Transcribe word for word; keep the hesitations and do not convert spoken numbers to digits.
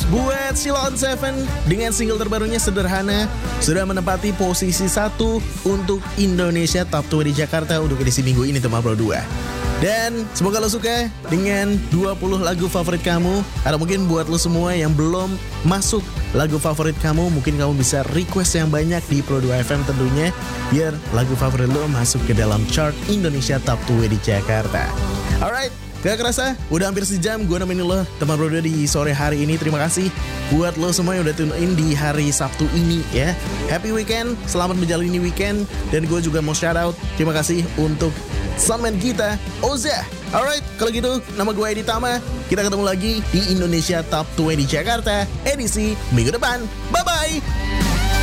buat Sheila on Seven dengan single terbarunya Sederhana sudah menempati posisi satu untuk Indonesia Top dua di Jakarta untuk edisi minggu ini teman Bro dua. Dan semoga lo suka dengan dua puluh lagu favorit kamu. Atau mungkin buat lo semua yang belum masuk lagu favorit kamu, mungkin kamu bisa request yang banyak di Pro dua F M tentunya, biar lagu favorit lo masuk ke dalam chart Indonesia Top dua di Jakarta. Alright, gak kerasa udah hampir sejam gue nemenin lo teman Bro dua di sore hari ini. Terima kasih buat lo semua yang udah tune in di hari Sabtu ini ya. Happy weekend, selamat menjalani weekend. Dan gue juga mau shout out, terima kasih untuk soundman kita, Oza. Alright, kalau gitu nama gue Edi Tama. Kita ketemu lagi di Indonesia Top dua di Jakarta edisi minggu depan. Bye-bye.